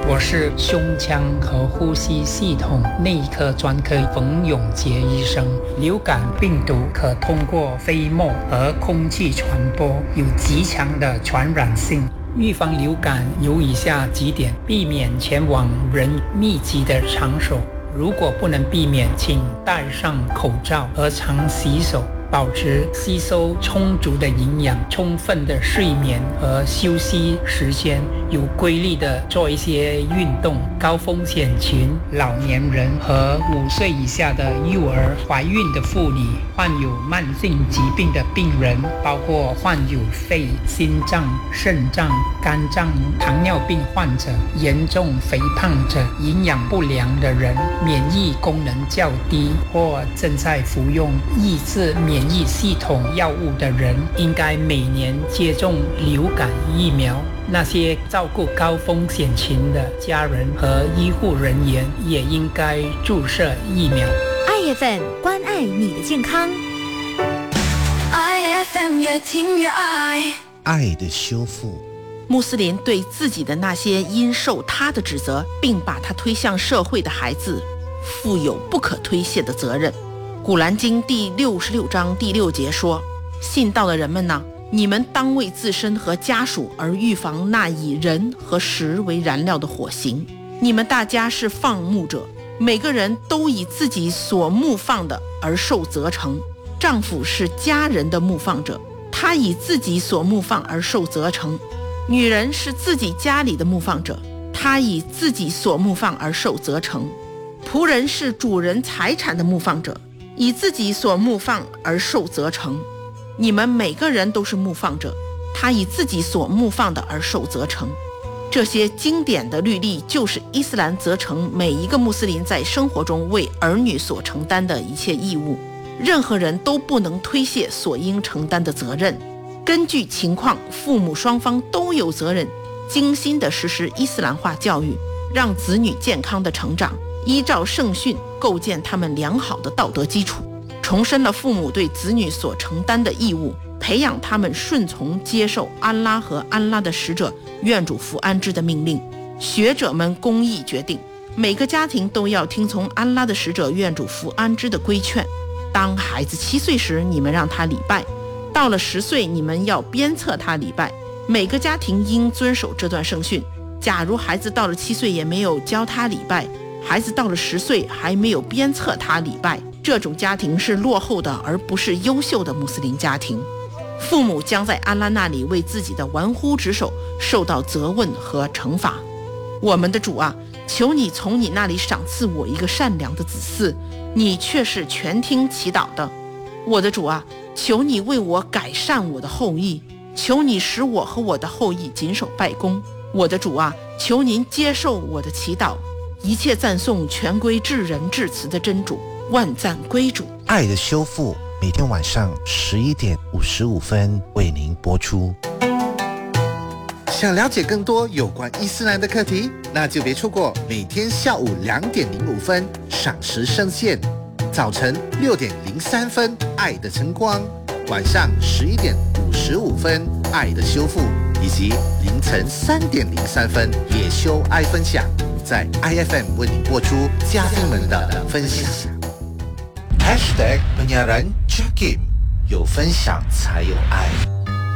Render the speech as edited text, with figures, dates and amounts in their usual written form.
我是胸腔和呼吸系统内科专科冯永杰医生。流感病毒可通过飞沫和空气传播，有极强的传染性。预防流感有以下几点：避免前往人密集的场所，如果不能避免，请戴上口罩和常洗手，保持吸收充足的营养，充分的睡眠和休息时间，有规律的做一些运动。高风险群、老年人和5岁以下的幼儿、怀孕的妇女、患有慢性疾病的病人，包括患有肺、心脏、肾脏、肝脏、糖尿病患者、严重肥胖者、营养不良的人、免疫功能较低或正在服用抑制免疫系统药物的人，应该每年接种流感疫苗。那些照顾高风险群的家人和医护人员也应该注射疫苗。 IFM 关爱你的健康。 IFM 越听越爱。 爱的修复。 穆斯林对自己的那些因受他的指责并把他推向社会的孩子负有不可推卸的责任。古兰经第66章第6节说：信道的人们呢，你们当为自身和家属而预防那以人和食为燃料的火刑。你们大家是放牧者，每个人都以自己所牧放的而受责成。丈夫是家人的牧放者，他以自己所牧放而受责成。女人是自己家里的牧放者，她以自己所牧放而受责成。仆人是主人财产的牧放者，以自己所牧放而受责成。你们每个人都是牧放者，他以自己所牧放的而受责成。这些经典的律例就是伊斯兰责成每一个穆斯林在生活中为儿女所承担的一切义务，任何人都不能推卸所应承担的责任。根据情况，父母双方都有责任精心地实施伊斯兰化教育，让子女健康的成长，依照圣训构建他们良好的道德基础，重申了父母对子女所承担的义务，培养他们顺从接受安拉和安拉的使者愿主福安之的命令。学者们公议决定，每个家庭都要听从安拉的使者愿主福安之的规劝。当孩子7岁时，你们让他礼拜；到了10岁，你们要鞭策他礼拜。每个家庭应遵守这段圣训。假如孩子到了7岁也没有教他礼拜，孩子到了10岁还没有鞭策他礼拜，这种家庭是落后的而不是优秀的穆斯林家庭。父母将在安拉那里为自己的玩忽职守受到责问和惩罚。我们的主啊，求你从你那里赏赐我一个善良的子嗣，你却是全听祈祷的。我的主啊，求你为我改善我的后裔，求你使我和我的后裔谨守拜功。我的主啊，求您接受我的祈祷。一切赞颂全归至仁至慈的真主，万赞归主。 爱的修复每天晚上11点55分为您播出。想了解更多有关伊斯兰的课题，那就别错过每天下午2点05分赏时圣线，早晨6点03分爱的晨光，晚上11点55分爱的修复，以及凌晨3点03分野修爱分享，在 IFM 为你播出家庭们的分享。#penyiaran Jakim， 有分享才有爱。